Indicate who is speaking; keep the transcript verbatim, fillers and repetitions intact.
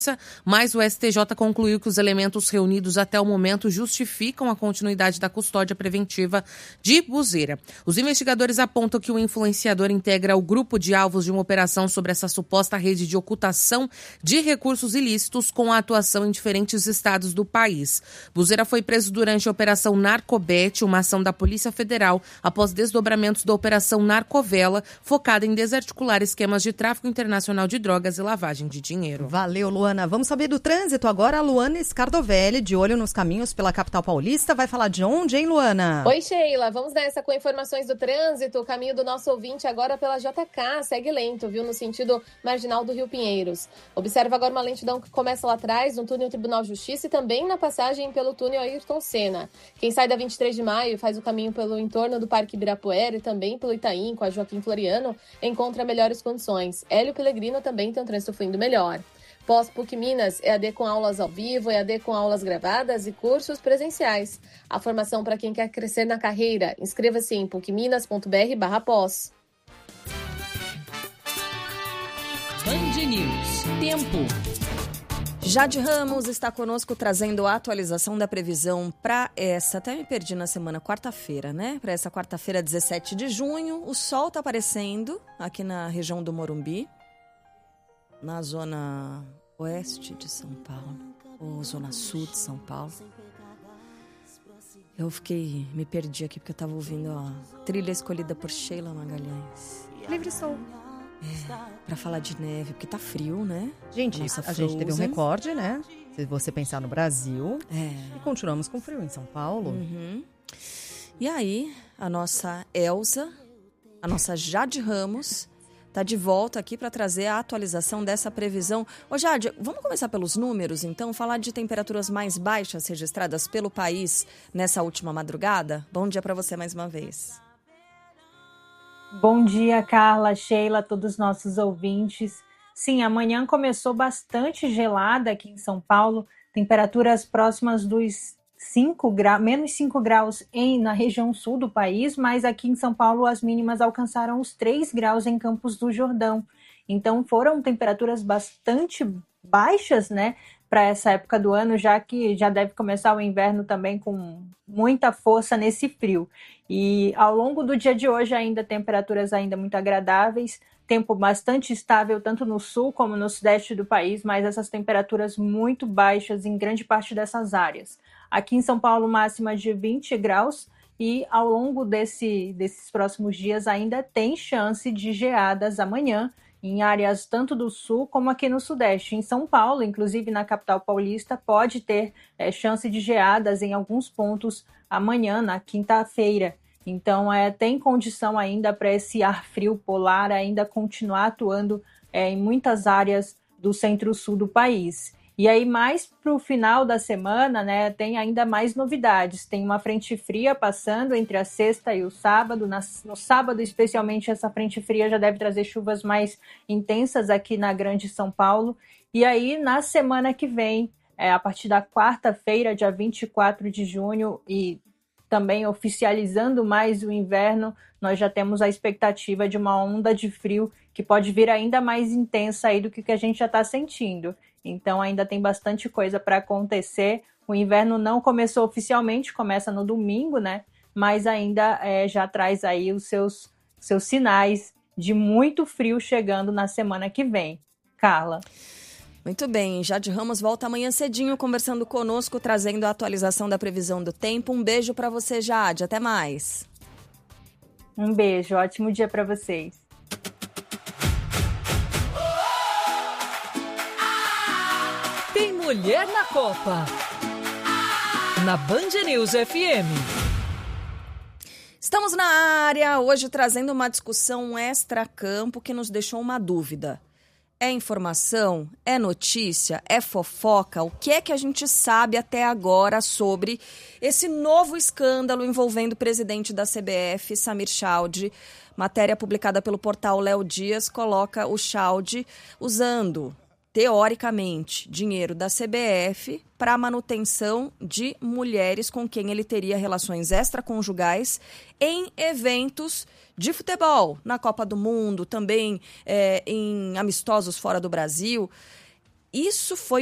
Speaker 1: mas o S T J concluiu que os elementos reunidos até o momento justificam a continuidade da custódia preventiva de Buzeira. Os investigadores apontam que o influenciador integra o grupo de alvos de uma operação sobre essa suposta rede de ocultação de recursos ilícitos com a atuação em diferentes estados do país. Buzeira foi preso durante a Operação Narcobete, uma ação da Polícia Federal, após desdobramentos da Operação Narcovela, focada em desarticular esquemas de tráfico internacional de drogas e lavagem de dinheiro.
Speaker 2: Valeu, Luana. Vamos saber do trânsito agora. A Luana Scardovelli, de olho nos caminhos pela capital paulista, vai falar de onde, hein, Luana?
Speaker 3: Oi, Sheila. Vamos nessa com informações do trânsito. O caminho do nosso ouvinte agora pela J K segue lento, viu, no sentido marginal do Rio Pinheiros. Observa agora uma lentidão que começa lá atrás, no túnel Tribunal de Justiça e também na passagem pelo túnel Ayrton Senna. Quem sai da vinte e três de maio e faz o caminho pelo entorno do Parque Ibirapuera e também pelo Itaim, com a Joaquim Floriano, encontra melhores condições. Hélio Pellegrino também tem um trânsito fluindo melhor. Pós-P U C Minas, E A D com aulas ao vivo, E A D com aulas gravadas e cursos presenciais. A formação para quem quer crescer na carreira. Inscreva-se em pucminas.br barra pós.
Speaker 4: Band News. Tempo.
Speaker 5: Jade Ramos está conosco trazendo a atualização da previsão para essa, até me perdi na semana, quarta-feira, né? Para essa quarta-feira, dezessete de junho. O sol está aparecendo aqui na região do Morumbi, na zona oeste de São Paulo, ou zona sul de São Paulo. Eu fiquei, me perdi aqui porque eu estava ouvindo a trilha escolhida por Sheila Magalhães.
Speaker 2: Livre Sol.
Speaker 5: É, para falar de neve, porque tá frio, né?
Speaker 2: Gente,
Speaker 5: Nossa,
Speaker 2: a gente teve um
Speaker 5: Frozen.
Speaker 2: recorde, né? Se você pensar no Brasil.
Speaker 5: É.
Speaker 2: E continuamos com frio em São Paulo.
Speaker 5: Uhum. E aí, a nossa Elza, a nossa Jade Ramos, tá de volta aqui para trazer a atualização dessa previsão. Ô Jade, vamos começar pelos números, então? Falar de temperaturas mais baixas registradas pelo país nessa última madrugada? Bom dia para você mais uma vez.
Speaker 6: Bom dia, Carla, Sheila, todos os nossos ouvintes. Sim, amanhã começou bastante gelada aqui em São Paulo, temperaturas próximas dos cinco graus, menos cinco graus em, na região sul do país, mas aqui em São Paulo as mínimas alcançaram os três graus em Campos do Jordão. Então foram temperaturas bastante baixas, né, para essa época do ano, já que já deve começar o inverno também com muita força nesse frio. E ao longo do dia de hoje ainda temperaturas ainda muito agradáveis, tempo bastante estável tanto no sul como no sudeste do país, mas essas temperaturas muito baixas em grande parte dessas áreas. Aqui em São Paulo, máxima de vinte graus e ao longo desse, desses próximos dias ainda tem chance de geadas amanhã em áreas tanto do sul como aqui no sudeste. Em São Paulo, inclusive na capital paulista, pode ter é, chance de geadas em alguns pontos amanhã, na quinta-feira. Então, é, tem condição ainda para esse ar frio polar ainda continuar atuando é, em muitas áreas do centro-sul do país. E aí, mais para o final da semana, né, tem ainda mais novidades. Tem uma frente fria passando entre a sexta e o sábado. Na, no sábado, especialmente, essa frente fria já deve trazer chuvas mais intensas aqui na Grande São Paulo. E aí, na semana que vem, é, a partir da quarta-feira, dia vinte e quatro de junho, e também oficializando mais o inverno, nós já temos a expectativa de uma onda de frio que pode vir ainda mais intensa aí do que a gente já está sentindo. Então ainda tem bastante coisa para acontecer. O inverno não começou oficialmente, começa no domingo, né? Mas ainda é, já traz aí os seus, seus sinais de muito frio chegando na semana que vem. Carla.
Speaker 5: Muito bem, Jade Ramos volta amanhã cedinho conversando conosco, trazendo a atualização da previsão do tempo. Um beijo para você, Jade. Até mais.
Speaker 6: Um beijo, ótimo dia para vocês.
Speaker 4: Tem mulher na Copa. Na Band News F M.
Speaker 5: Estamos na área, hoje trazendo uma discussão extra-campo que nos deixou uma dúvida. É informação? É notícia? É fofoca? O que é que a gente sabe até agora sobre esse novo escândalo envolvendo o presidente da C B F, Samir Chaldie? Matéria publicada pelo portal Léo Dias coloca o Chaldie usando, teoricamente, dinheiro da C B F para a manutenção de mulheres com quem ele teria relações extraconjugais em eventos de futebol, na Copa do Mundo, também é, em amistosos fora do Brasil. Isso foi